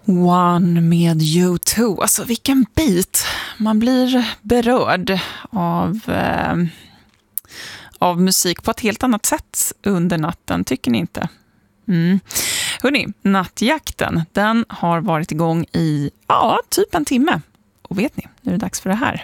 One med U2. Alltså vilken bit. Man blir berörd av musik på ett helt annat sätt under natten, tycker ni inte? Hörrni, nattjakten, den har varit igång i typ en timme. Och vet ni, nu är det dags för det här.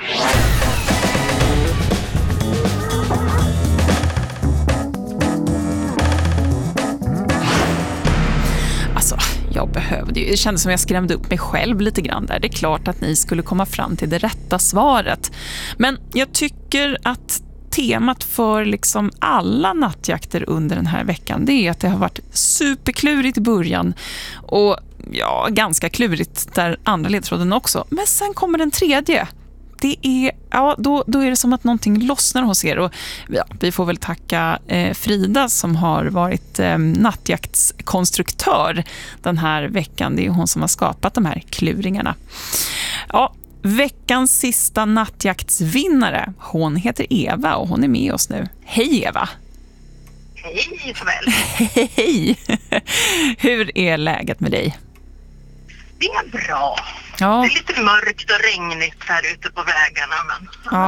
Alltså, det kändes som jag skrämde upp mig själv lite grann där. Det är klart att ni skulle komma fram till det rätta svaret. Men jag tycker att temat för liksom alla nattjakter under den här veckan, det är att det har varit superklurigt i början och ganska klurigt där andra ledtråden också. Men sen kommer den tredje. Det är, då är det som att någonting lossnar hos er och vi får väl tacka Frida som har varit nattjaktskonstruktör den här veckan. Det är hon som har skapat de här kluringarna. Ja, veckans sista nattjaktsvinnare, hon heter Eva och hon är med oss nu. Hej Eva! Hej Isabel! Hej! Hur är läget med dig? Det är bra. Ja. Det är lite mörkt och regnigt här ute på vägarna, men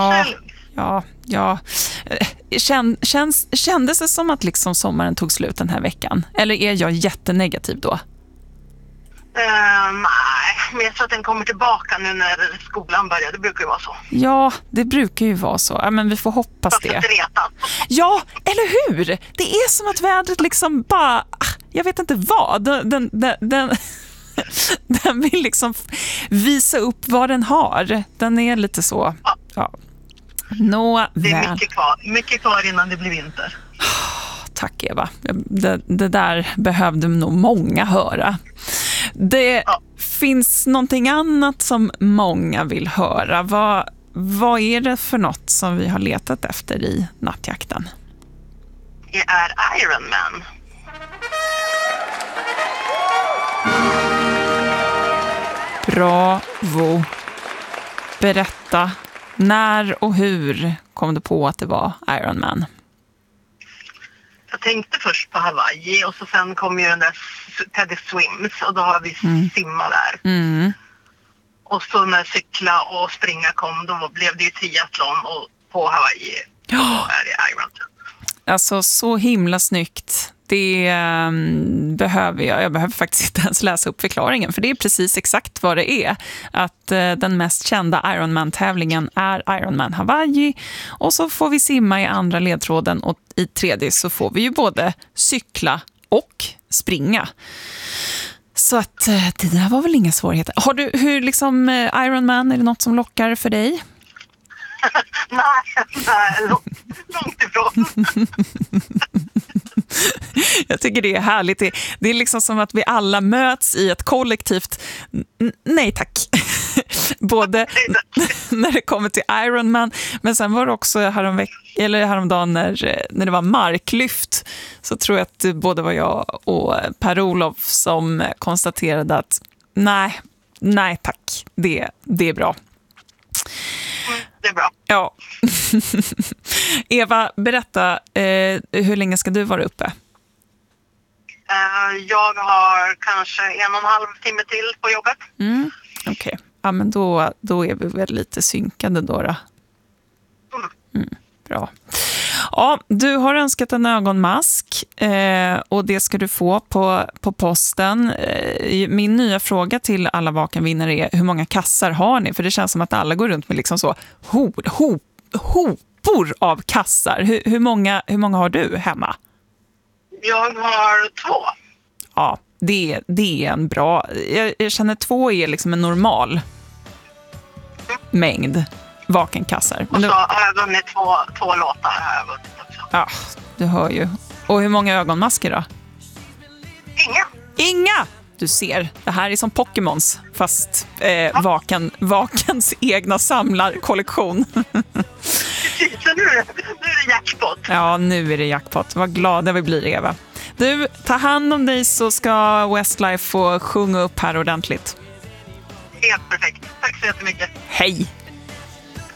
Kändes det som att liksom sommaren tog slut den här veckan? Eller är jag jättenegativ då? Nej, men jag tror att den kommer tillbaka nu när skolan börjar. Det brukar ju vara så. Ja, det brukar ju vara så. Ja, men vi får hoppas det. Ja, eller hur? Det är som att vädret liksom bara... Jag vet inte vad. Den vill liksom visa upp vad den har. Den är lite så... Ja. Det är mycket kvar innan det blir vinter. Tack Eva. Det där behövde nog många höra. Det finns någonting annat som många vill höra. Vad är det för något som vi har letat efter i nattjakten? Det är Iron Man. Bravo. Berätta, när och hur kom du på att det var Iron Man? Jag tänkte först på Hawaii och sen kom ju den där Teddy Swims och då har vi simmat där. Och så när cykla och springa kom, då blev det ju triathlon och på Hawaii är det Iron Man. Alltså så himla snyggt. Det behöver jag behöver faktiskt inte ens läsa upp förklaringen, för det är precis exakt vad det är. Att den mest kända Ironman-tävlingen är Ironman Hawaii, och så får vi simma i andra ledtråden och i tredje så får vi ju både cykla och springa. Så att det där var väl inga svårigheter. Har du, hur liksom Ironman, är det något som lockar för dig? Nej, långt ifrån. Jag tycker det är härligt. Det är liksom som att vi alla möts i ett kollektivt nej tack. Både när det kommer till Ironman, men sen var det också häromdagen när det var marklyft, så tror jag att både var jag och Per-Olof som konstaterade att nej tack, det är bra. Det är bra. Ja. Eva, berätta, hur länge ska du vara uppe? Jag har kanske 1,5 timme till på jobbet. Okej. Ja, men då är vi väl lite synkade då. Bra. Ja, du har önskat en ögonmask och det ska du få på posten. Min nya fråga till alla vakenvinnare är: hur många kassar har ni? För det känns som att alla går runt med liksom så hopor av kassar. Hur många har du hemma? Jag har 2. Ja, det är en bra... Jag känner 2 är liksom en normal mängd vakenkassar. Och så har jag vunnit 2 låtar har jag vunnit också. Ja, du hör ju. Och hur många ögonmasker då? Inga! Du ser, det här är som Pokémons, fast Vakens egna samlarkollektion. Precis, så nu är det jackpot. Ja, nu är det jackpot. Vad glada vi blir, Eva. Du, ta hand om dig så ska Westlife få sjunga upp här ordentligt. Helt perfekt. Tack så jättemycket. Hej!